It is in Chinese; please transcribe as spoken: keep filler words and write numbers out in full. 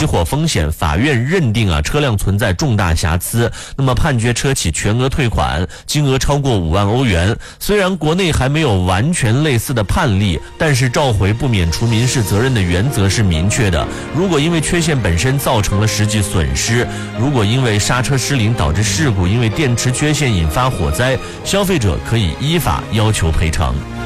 起火风险，法院认定啊车辆存在重大瑕疵，那么判决车企全额退款，金额超过五万欧元。虽然国内还没有完全类似的判例，但是召回不免除民事责任的原则是明确的。如果因为缺陷本身造成了实际损失，如果因为刹车失灵导致事故，因为电池缺陷引发火灾，消费者可以依法要求赔偿。